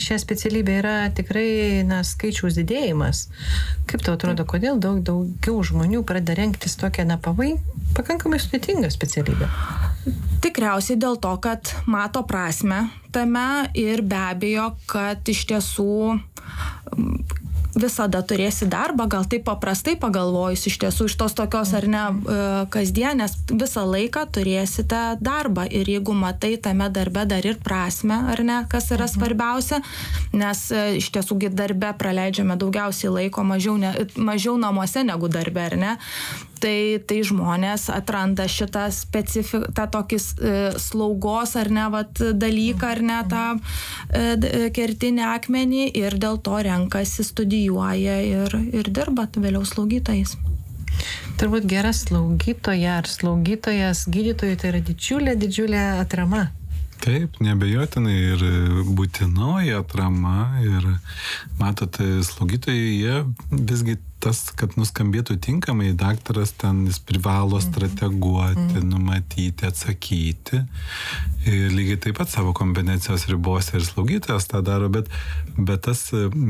šią specialybę yra tikrai, skaičiaus didėjimas. Kaip tau atrodo, kodėl daugiau žmonių pradeda rengtis tokią, pakankamai sudėtingą specialybę? Tikriausiai dėl to, kad mato prasmę tame ir be abejo, kad iš tiesų visada turėsi darbą, gal taip paprastai pagalvojus, iš tiesų iš tos tokios ar ne kasdienės, visą laiką turėsite darbą ir jeigu matai tame darbe dar ir prasmę, ar ne, kas yra svarbiausia, nes iš tiesų darbe praleidžiame daugiausiai laiko, mažiau namuose negu darbe, ar ne, tai žmonės atranda šitą tą tokį slaugos ar ne dalyką, ar ne tą kertinį akmenį ir dėl to renkasi, studijuoja ir dirba vėliau slaugytojais. Turbūt gera slaugytoja ar slaugytojas gydytojui tai yra didžiulė atrama. Taip, nebejotinai ir būtinoji atrama ir matot, slaugytojai jie visgi tas, kad nuskambėtų tinkamai, daktaras ten jis privalo strateguoti, numatyti, atsakyti. Ir lygiai taip pat savo kompetencijos ribose ir slaugytojas tą daro, bet tas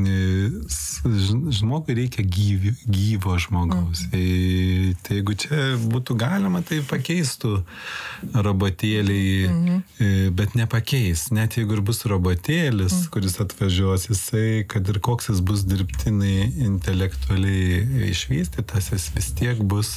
žmogui reikia gyvo žmogaus. Tai jeigu čia būtų galima, tai pakeistų robotėliai, bet nepakeis. Net jeigu ir bus robotėlis, kuris atvažiuos, jisai, kad ir koks jis bus dirbtinai intelektualiai išvystytas, jis vis tiek bus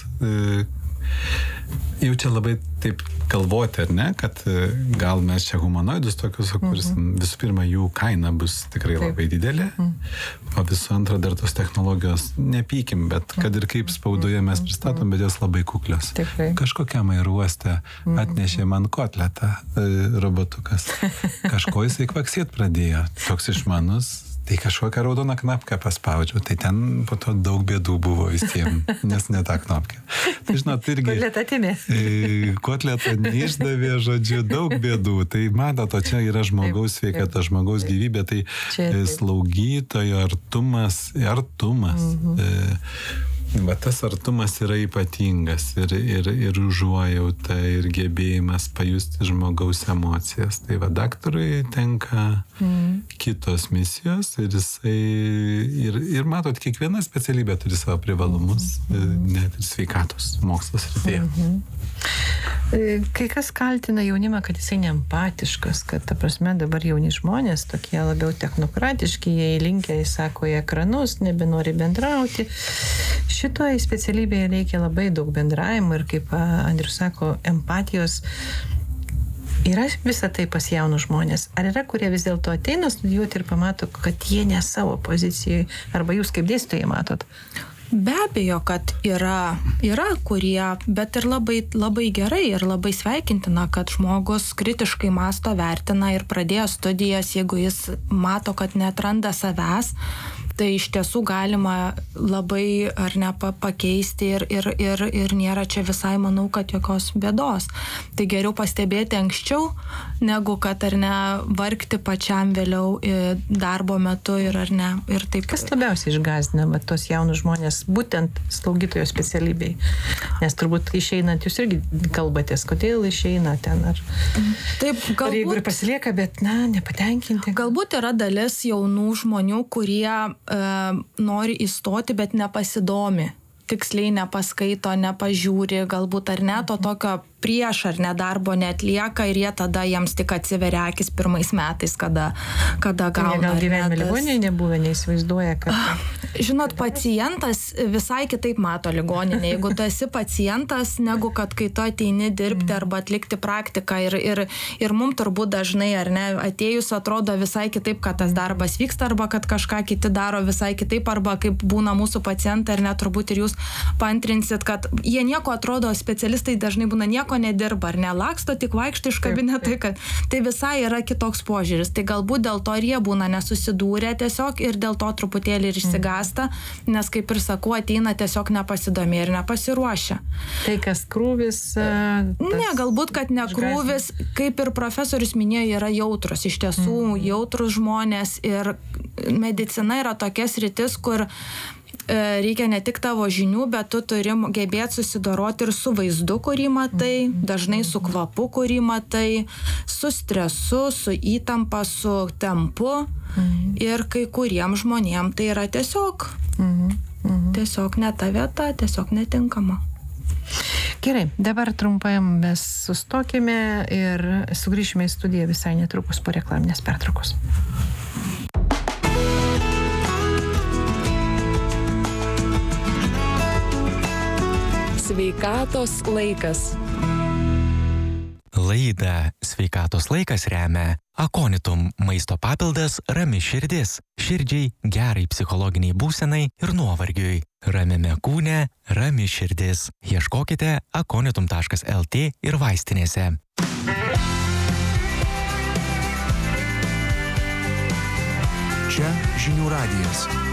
jau čia labai taip galvoti, ar ne, kad gal mes čia humanoidus tokius sukursim. Visų pirma, jų kaina bus tikrai labai didelė, o visų antra dar tos technologijos nepykim, bet kad ir kaip spaudoje mes pristatom, bet jos labai kuklios. Kažkokiam aerouoste atnešė man kotletą robotukas. Kažko jisai kvaksėt pradėjo, toks išmanus. Tai kažkokią raudoną knapkę paspaudžiau, tai ten po to daug bėdų buvo visiems, nes ne tą knapkę. Tai žinot, irgi... Kotletą atimė. Kotletą neišdavė, žodžiu, daug bėdų. Tai matot, čia yra žmogaus sveikata, žmogaus gyvybė, tai slaugytojo artumas. Va tas artumas yra ypatingas ir užuojauta, ir gebėjimas pajusti žmogaus emocijas. Tai va daktarui tenka kitos misijos ir jisai, ir matot, kiekviena specialybė turi savo privalumus, net ir sveikatos mokslas rytėje. Kai kas kaltina jaunimą, kad jisai neempatiškas, kad ta prasme dabar jauni žmonės tokie labiau technokratiški, jie įlinkę, sako, į ekranus, nebenori bendrauti. Šitoje specialybėje reikia labai daug bendravimo ir, kaip Andrius sako, empatijos. Yra visą tai pas jaunus žmonės? Ar yra, kurie vis dėlto ateina studijuoti ir pamato, kad jie ne savo pozicijoje, arba jūs kaip dėstytojai matot? Be abejo, kad yra kurie, bet ir labai gerai ir labai sveikintina, kad žmogus kritiškai mąsto, vertina ir pradėjo studijas, jeigu jis mato, kad neatranda savęs, tai iš tiesų galima labai ar ne pakeisti ir nėra čia visai, manau, kad jokios bėdos. Tai geriau pastebėti anksčiau, negu kad ar ne vargti pačiam vėliau darbo metu ir ar ne. Ir taip. Kas labiausiai išgąsdina tos jaunus žmonės būtent slaugytojo specialybei? Nes turbūt išeinant jūs irgi kalbatės, kodėl išeina ten ar... Taip, galbūt... Ar jeigu ir pasilieka, bet nepatenkinti? Galbūt yra dalis jaunų žmonių, kurie nori įstoti, bet nepasidomi. Tiksliai nepaskaito, nepažiūri, galbūt ar ne, to tokio prieš ar ne darbo neatlieka ir jie tada jiems tik atsiveria akis pirmais metais, kada gauna. Gal gyvenime ligoninėje nebuvę, neįsivaizduoja, kad... Žinot, pacientas visai kitaip mato ligoninę. Jeigu tu esi pacientas, negu kad kai tu ateini dirbti arba atlikti praktiką ir mums turbūt dažnai, ar ne, atėjus atrodo visai kitaip, kad tas darbas vyksta arba kad kažką kiti daro visai kitaip arba kaip būna mūsų pacientai, ar ne, turbūt ir jūs paantrinsit, kad jie nieko atrodo, specialistai dažnai būna nieko nedirba, ar nelaksto, tik vaikšto iš kabinetai, kad tai visai yra kitoks požiūris. Tai galbūt dėl to ir jie būna nesusidūrę tiesiog ir dėl to truputėlį ir išsigąsta, nes kaip ir sakau, ateina tiesiog nepasidomė ir nepasiruošia. Tai kas krūvis? Ne, galbūt, kad ne krūvis, kaip ir profesorius minėjo, yra jautrus. Iš tiesų jautrus žmonės ir medicina yra tokia sritis, kur reikia ne tik tavo žinių, bet tu turi gebėti susidoroti ir su vaizdu, kurį matai, dažnai su kvapu, kurį matai, su stresu, su įtampa, su tempu. Ir kai kuriem žmonėm tai yra tiesiog ne ta vieta, tiesiog netinkama. Gerai, dabar trumpai mes sustokime ir sugrįšime į studiją visai netrukus po reklaminės pertraukos. Sveikatos laikas. Laidą Sveikatos laikas remia Akonitum maisto papildas Rami širdis. Širdžiai, gerai psichologiniai būsenai ir nuovargiui. Ramiame kūne, rami širdis. Ieškokite akonitum.lt ir vaistinėse. Čia Žinių radijas.